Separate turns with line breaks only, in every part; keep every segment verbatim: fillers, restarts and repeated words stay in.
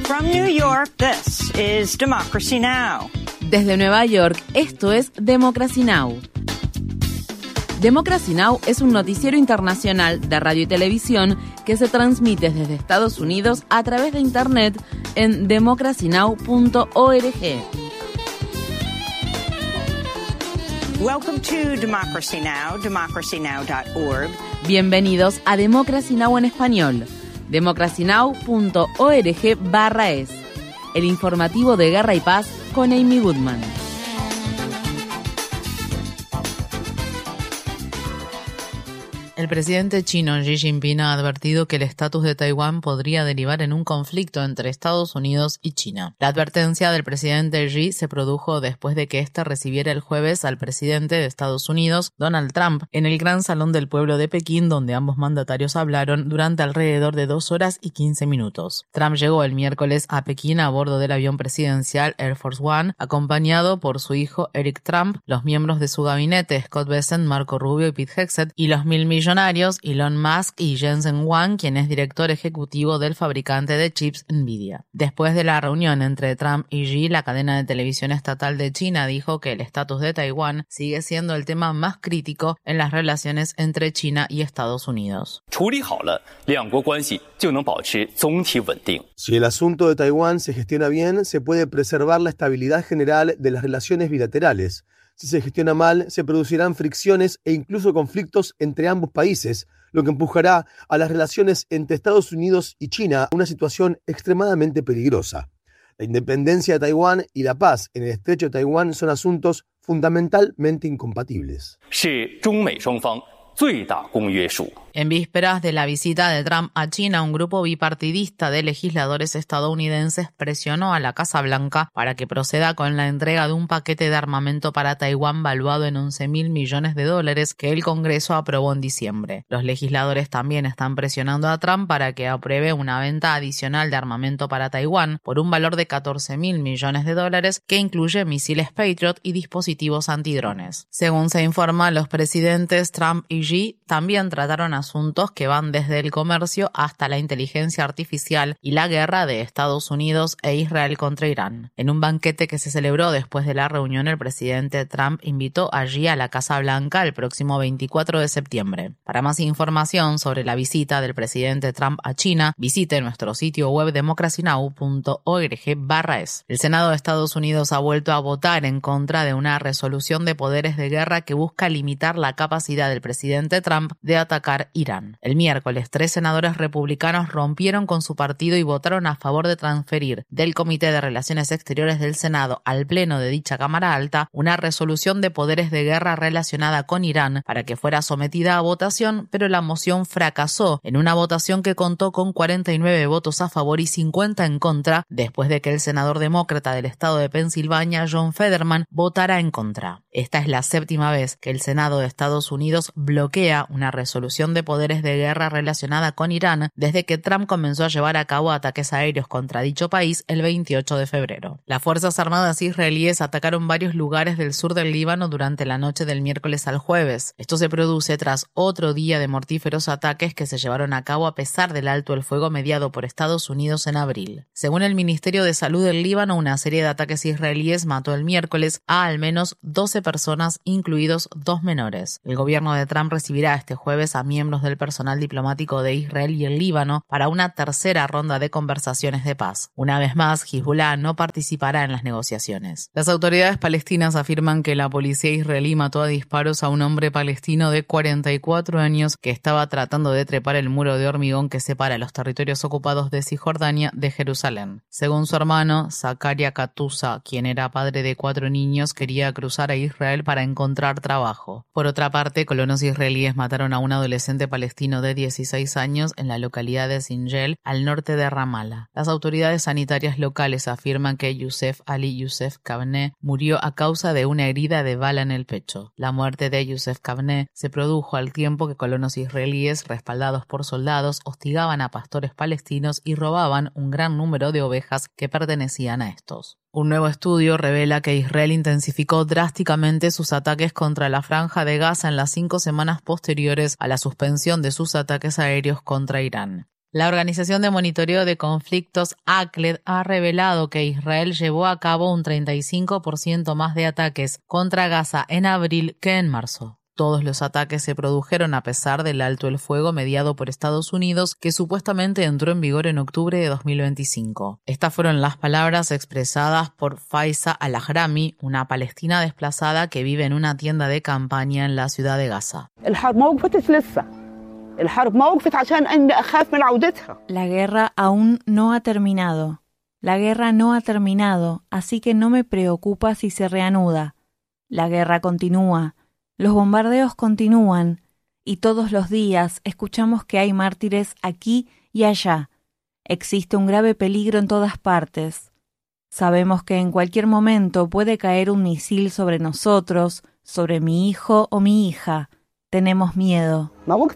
From New York, this is Democracy Now!
Desde Nueva York, esto es Democracy Now! Democracy Now! Es un noticiero internacional de radio y televisión que se transmite desde Estados Unidos a través de Internet en democracy now punto org.
Welcome to Democracy Now!, democracy now dot org.
Bienvenidos a Democracy Now! En español, democracy now punto org barra es, el informativo de Guerra y Paz con Amy Goodman. El presidente chino Xi Jinping ha advertido que el estatus de Taiwán podría derivar en un conflicto entre Estados Unidos y China. La advertencia del presidente Xi se produjo después de que éste recibiera el jueves al presidente de Estados Unidos, Donald Trump, en el Gran Salón del Pueblo de Pekín, donde ambos mandatarios hablaron durante alrededor de dos horas y quince minutos. Trump llegó el miércoles a Pekín a bordo del avión presidencial Air Force One, acompañado por su hijo Eric Trump, los miembros de su gabinete Scott Bessent, Marco Rubio y Pete Hegseth, y los mil millonarios Elon Musk y Jensen Huang, quien es director ejecutivo del fabricante de chips Nvidia. Después de la reunión entre Trump y Xi, la cadena de televisión estatal de China dijo que el estatus de Taiwán sigue siendo el tema más crítico en las relaciones entre China y Estados Unidos.
Si el asunto de Taiwán se gestiona bien, se puede preservar la estabilidad general de las relaciones bilaterales. Si se gestiona mal, se producirán fricciones e incluso conflictos entre ambos países, lo que empujará a las relaciones entre Estados Unidos y China a una situación extremadamente peligrosa. La independencia de Taiwán y la paz en el estrecho de Taiwán son asuntos fundamentalmente incompatibles.
En vísperas de la visita de Trump a China, un grupo bipartidista de legisladores estadounidenses presionó a la Casa Blanca para que proceda con la entrega de un paquete de armamento para Taiwán valuado en once mil millones de dólares que el Congreso aprobó en diciembre. Los legisladores también están presionando a Trump para que apruebe una venta adicional de armamento para Taiwán por un valor de catorce mil millones de dólares que incluye misiles Patriot y dispositivos antidrones. Según se informa, los presidentes Trump y Xi también trataron asuntos que van desde el comercio hasta la inteligencia artificial y la guerra de Estados Unidos e Israel contra Irán. En un banquete que se celebró después de la reunión, el presidente Trump invitó a Xi a la Casa Blanca el próximo veinticuatro de septiembre. Para más información sobre la visita del presidente Trump a China, visite nuestro sitio web democracy now punto org barra es. El Senado de Estados Unidos ha vuelto a votar en contra de una resolución de poderes de guerra que busca limitar la capacidad del presidente Trump de atacar Irán. El miércoles, tres senadores republicanos rompieron con su partido y votaron a favor de transferir del Comité de Relaciones Exteriores del Senado al Pleno de dicha Cámara Alta una resolución de poderes de guerra relacionada con Irán para que fuera sometida a votación, pero la moción fracasó en una votación que contó con cuarenta y nueve votos a favor y cincuenta en contra, después de que el senador demócrata del estado de Pensilvania, John Fetterman, votara en contra. Esta es la séptima vez que el Senado de Estados Unidos bloquea una resolución de poderes de guerra relacionada con Irán desde que Trump comenzó a llevar a cabo ataques aéreos contra dicho país el veintiocho de febrero. Las Fuerzas Armadas israelíes atacaron varios lugares del sur del Líbano durante la noche del miércoles al jueves. Esto se produce tras otro día de mortíferos ataques que se llevaron a cabo a pesar del alto el fuego mediado por Estados Unidos en abril. Según el Ministerio de Salud del Líbano, una serie de ataques israelíes mató el miércoles a al menos doce personas, incluidos dos menores. El gobierno de Trump recibirá este jueves a miembros del personal diplomático de Israel y el Líbano para una tercera ronda de conversaciones de paz. Una vez más, Hezbollah no participará en las negociaciones. Las autoridades palestinas afirman que la policía israelí mató a disparos a un hombre palestino de cuarenta y cuatro años que estaba tratando de trepar el muro de hormigón que separa los territorios ocupados de Cisjordania de Jerusalén. Según su hermano, Zakaria Katusa, quien era padre de cuatro niños, quería cruzar a Israel para encontrar trabajo. Por otra parte, colonos israelíes mataron a un adolescente palestino de dieciséis años en la localidad de Sinjel, al norte de Ramallah. Las autoridades sanitarias locales afirman que Youssef Ali Youssef Kavneh murió a causa de una herida de bala en el pecho. La muerte de Youssef Kavneh se produjo al tiempo que colonos israelíes, respaldados por soldados, hostigaban a pastores palestinos y robaban un gran número de ovejas que pertenecían a estos. Un nuevo estudio revela que Israel intensificó drásticamente sus ataques contra la Franja de Gaza en las cinco semanas posteriores a la suspensión de sus ataques aéreos contra Irán. La Organización de Monitoreo de Conflictos A C L E D ha revelado que Israel llevó a cabo un treinta y cinco por ciento más de ataques contra Gaza en abril que en marzo. Todos los ataques se produjeron a pesar del alto el fuego mediado por Estados Unidos, que supuestamente entró en vigor en octubre de dos mil veinticinco. Estas fueron las palabras expresadas por Faiza Al-Ahrami, una palestina desplazada que vive en una tienda de campaña en la ciudad de Gaza.
La guerra aún no ha terminado. La guerra no ha terminado, así que no me preocupa si se reanuda. La guerra continúa. Los bombardeos continúan y todos los días escuchamos que hay mártires aquí y allá. Existe un grave peligro en todas partes. Sabemos que en cualquier momento puede caer un misil sobre nosotros, sobre mi hijo o mi hija. Tenemos miedo.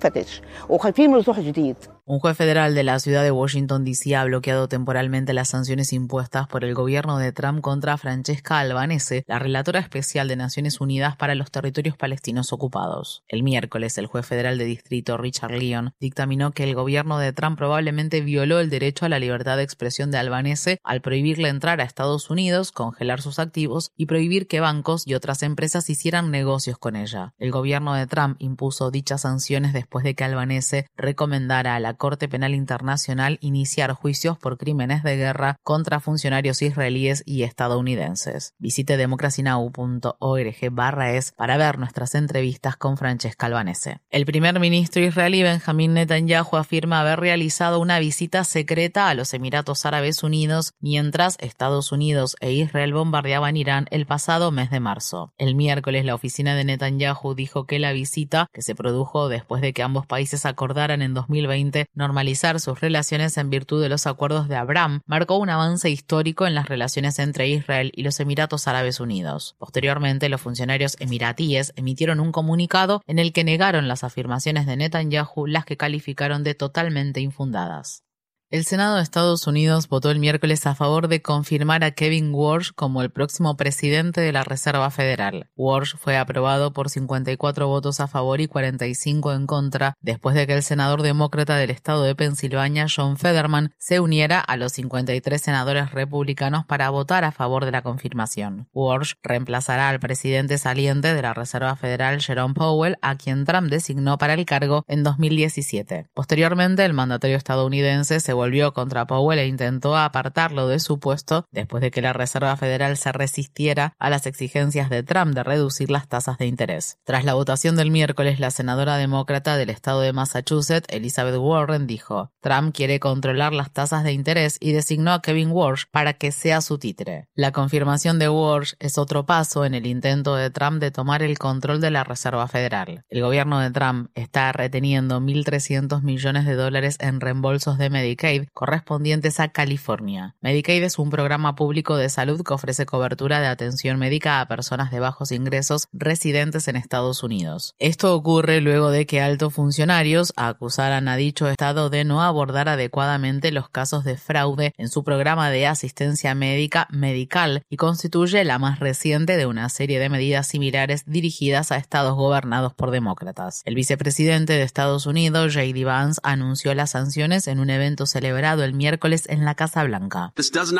Un juez federal de la ciudad de Washington, D C ha bloqueado temporalmente las sanciones impuestas por el gobierno de Trump contra Francesca Albanese, la relatora especial de Naciones Unidas para los territorios palestinos ocupados. El miércoles, el juez federal de distrito Richard Leon dictaminó que el gobierno de Trump probablemente violó el derecho a la libertad de expresión de Albanese al prohibirle entrar a Estados Unidos, congelar sus activos y prohibir que bancos y otras empresas hicieran negocios con ella. El gobierno de Trump impuso dichas sanciones después de que Albanese recomendara a la Corte Penal Internacional iniciar juicios por crímenes de guerra contra funcionarios israelíes y estadounidenses. Visite democracynow punto org barra es para ver nuestras entrevistas con Francesca Albanese. El primer ministro israelí Benjamín Netanyahu afirma haber realizado una visita secreta a los Emiratos Árabes Unidos mientras Estados Unidos e Israel bombardeaban Irán el pasado mes de marzo. El miércoles, la oficina de Netanyahu dijo que la visita, que se produjo después de que ambos países acordaran en dos mil veinte normalizar sus relaciones en virtud de los acuerdos de Abraham, marcó un avance histórico en las relaciones entre Israel y los Emiratos Árabes Unidos. Posteriormente, los funcionarios emiratíes emitieron un comunicado en el que negaron las afirmaciones de Netanyahu, las que calificaron de totalmente infundadas. El Senado de Estados Unidos votó el miércoles a favor de confirmar a Kevin Warsh como el próximo presidente de la Reserva Federal. Warsh fue aprobado por cincuenta y cuatro votos a favor y cuarenta y cinco en contra, después de que el senador demócrata del estado de Pensilvania, John Fetterman, se uniera a los cincuenta y tres senadores republicanos para votar a favor de la confirmación. Warsh reemplazará al presidente saliente de la Reserva Federal, Jerome Powell, a quien Trump designó para el cargo en dos mil diecisiete. Posteriormente, el mandatario estadounidense se volvió contra Powell e intentó apartarlo de su puesto después de que la Reserva Federal se resistiera a las exigencias de Trump de reducir las tasas de interés. Tras la votación del miércoles, la senadora demócrata del estado de Massachusetts, Elizabeth Warren, dijo: Trump quiere controlar las tasas de interés y designó a Kevin Warsh para que sea su títere. La confirmación de Warsh es otro paso en el intento de Trump de tomar el control de la Reserva Federal. El gobierno de Trump está reteniendo mil trescientos millones de dólares en reembolsos de Medicaid correspondientes a California. Medicaid es un programa público de salud que ofrece cobertura de atención médica a personas de bajos ingresos residentes en Estados Unidos. Esto ocurre luego de que altos funcionarios acusaran a dicho estado de no abordar adecuadamente los casos de fraude en su programa de asistencia médica Medical y constituye la más reciente de una serie de medidas similares dirigidas a estados gobernados por demócratas. El vicepresidente de Estados Unidos, J D Vance, anunció las sanciones en un evento celebrado el miércoles en la Casa Blanca.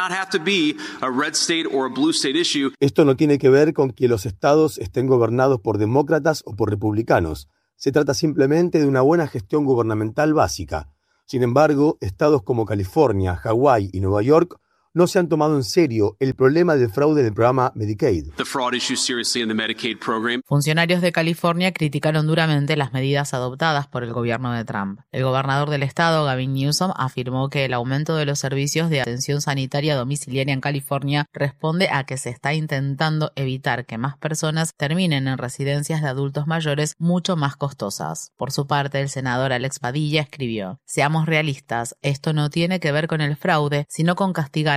Esto no tiene que ver con que los estados estén gobernados por demócratas o por republicanos. Se trata simplemente de una buena gestión gubernamental básica. Sin embargo, estados como California, Hawái y Nueva York no se han tomado en serio el problema del fraude del programa Medicaid.
Funcionarios de California criticaron duramente las medidas adoptadas por el gobierno de Trump. El gobernador del estado, Gavin Newsom, afirmó que el aumento de los servicios de atención sanitaria domiciliaria en California responde a que se está intentando evitar que más personas terminen en residencias de adultos mayores mucho más costosas. Por su parte, el senador Alex Padilla escribió: «Seamos realistas, esto no tiene que ver con el fraude, sino con castigar a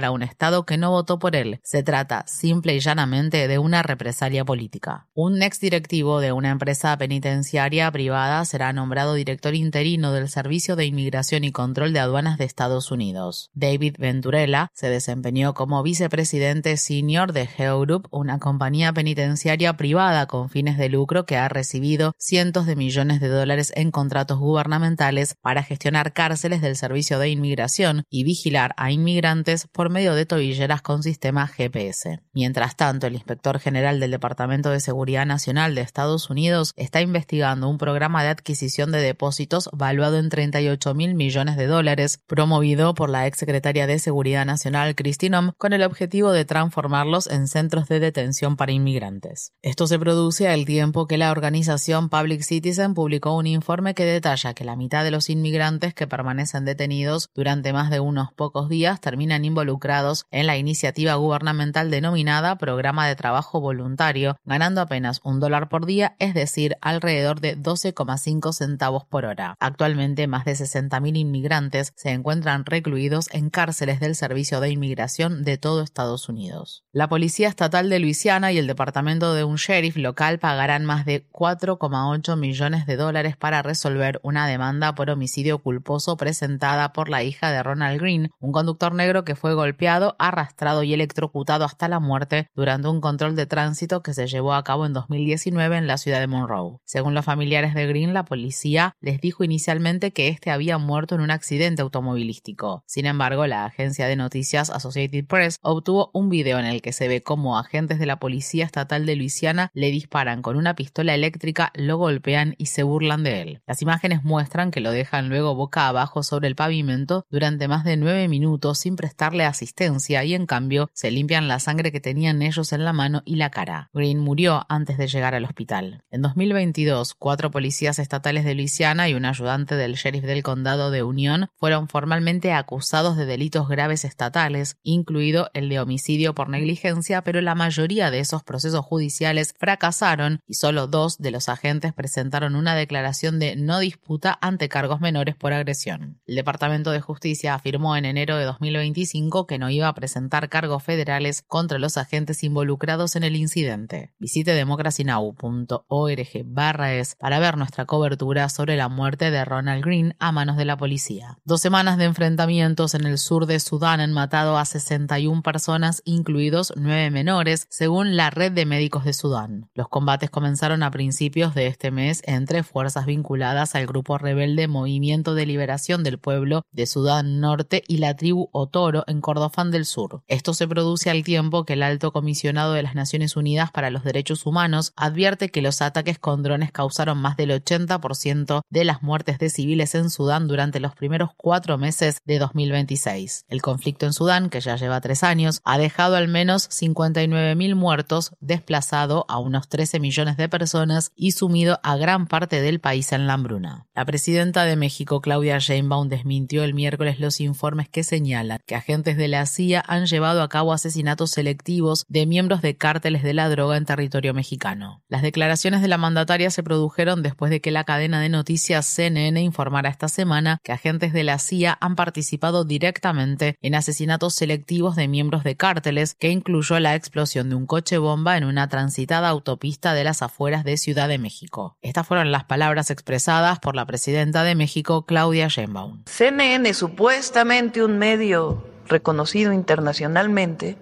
para un Estado que no votó por él. Se trata, simple y llanamente, de una represalia política. Un exdirectivo de una empresa penitenciaria privada será nombrado director interino del Servicio de Inmigración y Control de Aduanas de Estados Unidos. David Venturella se desempeñó como vicepresidente senior de Geo Group, una compañía penitenciaria privada con fines de lucro que ha recibido cientos de millones de dólares en contratos gubernamentales para gestionar cárceles del Servicio de Inmigración y vigilar a inmigrantes por medio de tobilleras con sistema G P S. Mientras tanto, el inspector general del Departamento de Seguridad Nacional de Estados Unidos está investigando un programa de adquisición de depósitos valuado en treinta y ocho mil millones de dólares, promovido por la exsecretaria de Seguridad Nacional Kristi Noem, con el objetivo de transformarlos en centros de detención para inmigrantes. Esto se produce al tiempo que la organización Public Citizen publicó un informe que detalla que la mitad de los inmigrantes que permanecen detenidos durante más de unos pocos días terminan involucrados en la iniciativa gubernamental denominada Programa de Trabajo Voluntario, ganando apenas un dólar por día, es decir, alrededor de doce coma cinco centavos por hora. Actualmente, más de sesenta mil inmigrantes se encuentran recluidos en cárceles del Servicio de Inmigración de todo Estados Unidos. La Policía Estatal de Luisiana y el departamento de un sheriff local pagarán más de cuatro coma ocho millones de dólares para resolver una demanda por homicidio culposo presentada por la hija de Ronald Greene, un conductor negro que fue golpeado, arrastrado y electrocutado hasta la muerte durante un control de tránsito que se llevó a cabo en dos mil diecinueve en la ciudad de Monroe. Según los familiares de Greene, la policía les dijo inicialmente que este había muerto en un accidente automovilístico. Sin embargo, la agencia de noticias Associated Press obtuvo un video en el que se ve cómo agentes de la Policía Estatal de Luisiana le disparan con una pistola eléctrica, lo golpean y se burlan de él. Las imágenes muestran que lo dejan luego boca abajo sobre el pavimento durante más de nueve minutos sin prestarle asistencia y en cambio se limpian la sangre que tenían ellos en la mano y la cara. Greene murió antes de llegar al hospital. En dos mil veintidós, cuatro policías estatales de Luisiana y un ayudante del sheriff del condado de Union fueron formalmente acusados de delitos graves estatales, incluido el de homicidio por negligencia, pero la mayoría de esos procesos judiciales fracasaron y solo dos de los agentes presentaron una declaración de no disputa ante cargos menores por agresión. El Departamento de Justicia afirmó en enero de dos mil veinticinco que no iba a presentar cargos federales contra los agentes involucrados en el incidente. Visite democracy now punto org barra es para ver nuestra cobertura sobre la muerte de Ronald Greene a manos de la policía. Dos semanas de enfrentamientos en el sur de Sudán han matado a sesenta y una personas, incluidos nueve menores, según la Red de Médicos de Sudán. Los combates comenzaron a principios de este mes entre fuerzas vinculadas al grupo rebelde Movimiento de Liberación del Pueblo de Sudán Norte y la tribu Otoro en Kordofán del Sur. Esto se produce al tiempo que el Alto Comisionado de las Naciones Unidas para los Derechos Humanos advierte que los ataques con drones causaron más del ochenta por ciento de las muertes de civiles en Sudán durante los primeros cuatro meses de dos mil veintiséis. El conflicto en Sudán, que ya lleva tres años, ha dejado al menos cincuenta y nueve mil muertos, desplazado a unos trece millones de personas y sumido a gran parte del país en la hambruna. La presidenta de México, Claudia Sheinbaum, desmintió el miércoles los informes que señalan que agentes de la C I A han llevado a cabo asesinatos selectivos de miembros de cárteles de la droga en territorio mexicano. Las declaraciones de la mandataria se produjeron después de que la cadena de noticias C N N informara esta semana que agentes de la C I A han participado directamente en asesinatos selectivos de miembros de cárteles, que incluyó la explosión de un coche bomba en una transitada autopista de las afueras de Ciudad de México. Estas fueron las palabras expresadas por la presidenta de México, Claudia Sheinbaum.
C N N, supuestamente un medio reconocido internacionalmente,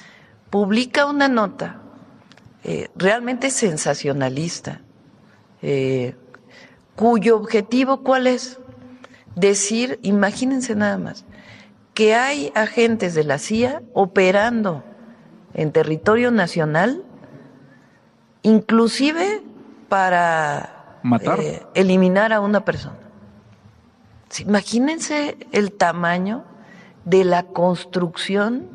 publica una nota eh, realmente sensacionalista, eh, cuyo objetivo, ¿cuál es? Decir, imagínense nada más, que hay agentes de la C I A operando en territorio nacional, inclusive para
matar,
eh, eliminar a una persona. Imagínense el tamaño de la construcción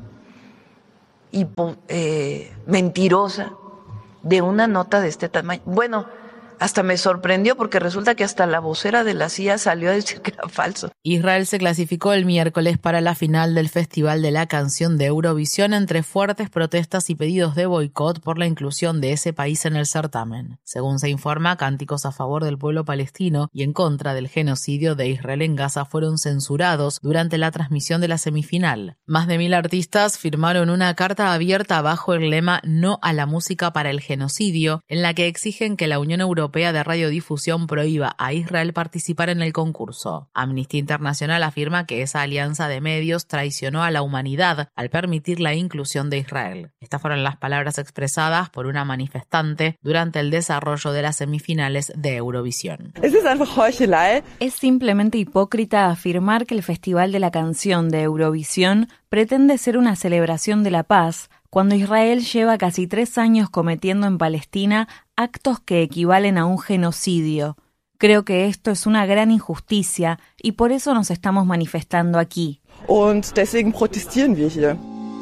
hipo, eh, mentirosa de una nota de este tamaño. Bueno, hasta me sorprendió porque resulta que hasta la vocera de la C I A salió a decir que era falso.
Israel se clasificó el miércoles para la final del Festival de la Canción de Eurovisión entre fuertes protestas y pedidos de boicot por la inclusión de ese país en el certamen. Según se informa, cánticos a favor del pueblo palestino y en contra del genocidio de Israel en Gaza fueron censurados durante la transmisión de la semifinal. Más de mil artistas firmaron una carta abierta bajo el lema No a la música para el genocidio, en la que exigen que la Unión Europea de Radiodifusión prohíba a Israel participar en el concurso. Amnistía Internacional afirma que esa alianza de medios traicionó a la humanidad al permitir la inclusión de Israel. Estas fueron las palabras expresadas por una manifestante durante el desarrollo de las semifinales de Eurovisión.
Es simplemente hipócrita afirmar que el Festival de la Canción de Eurovisión pretende ser una celebración de la paz cuando Israel lleva casi tres años cometiendo en Palestina actos que equivalen a un genocidio. Creo que esto es una gran injusticia y por eso nos estamos manifestando aquí.
Und deswegen protestieren wir hier.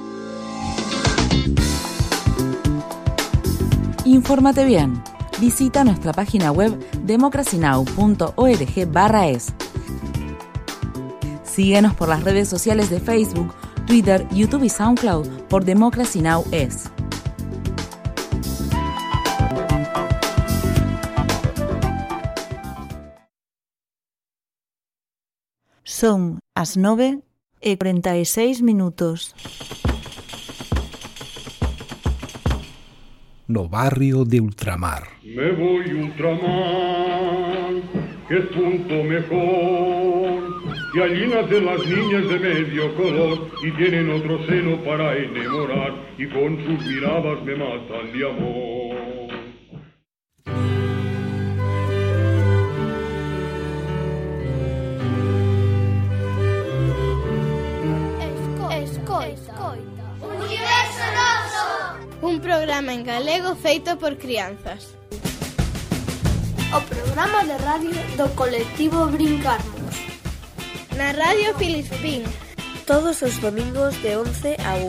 Infórmate bien. Visita nuestra página web democracy now punto org barra es. Síguenos por las redes sociales de Facebook, Twitter, YouTube y SoundCloud por Democracy Now! Es.
Son as nove e cuarenta y seis minutos.
No barrio de Ultramar.
Me voy ultramar, que es punto mejor, y allí nacen las niñas de medio color, y tienen otro seno para enamorar, y con sus miradas me matan de amor.
Un programa en galego feito por crianzas.
O programa de radio do colectivo Brincarmos.
Na Radio Filispín.
Todos os domingos de once a